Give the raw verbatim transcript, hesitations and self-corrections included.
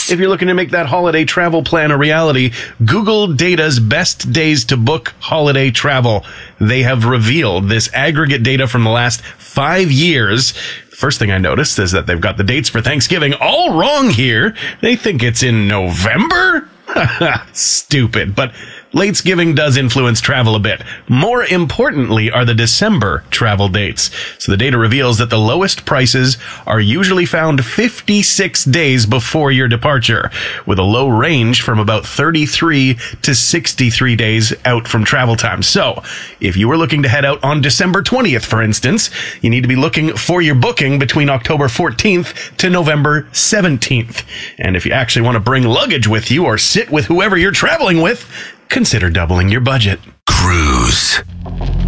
If you're looking to make that holiday travel plan a reality, Google Data's best days to book holiday travel. They have revealed this aggregate data from the last five years. First thing I noticed is that they've got the dates for Thanksgiving all wrong here. They think it's in November? Stupid. But Latesgiving does influence travel a bit. More importantly are the December travel dates. So the data reveals that the lowest prices are usually found fifty-six days before your departure, with a low range from about thirty-three to sixty-three days out from travel time. So if you were looking to head out on December twentieth, for instance, you need to be looking for your booking between October fourteenth to November seventeenth. And if you actually want to bring luggage with you or sit with whoever you're traveling with, consider doubling your budget. Cruise.